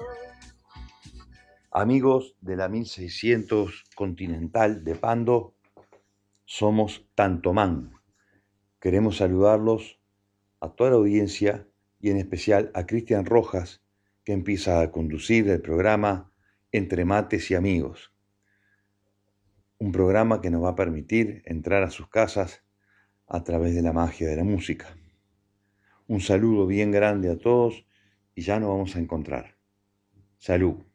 Amigos de la 1600 Continental de Pando, somos Tantomán. Queremos saludarlos a toda la audiencia y en especial a Cristian Rojas, que empieza a conducir el programa Entre Mates y Amigos. Un programa que nos va a permitir entrar a sus casas a través de la magia de la música. Un saludo bien grande a todos y ya nos vamos a encontrar. Salud.